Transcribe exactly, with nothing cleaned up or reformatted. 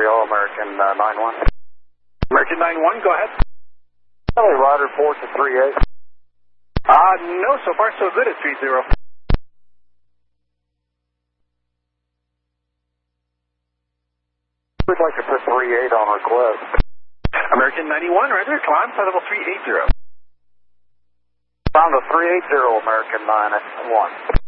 three zero, American uh, nine one. American nine one, go ahead. Charlie Ryder, four to three eight. Uh, no, so far so good at three zero. We'd like to put three eight on request. American ninety-one, right there, climb, flight level three eighty. Found a three eighty, American nine one.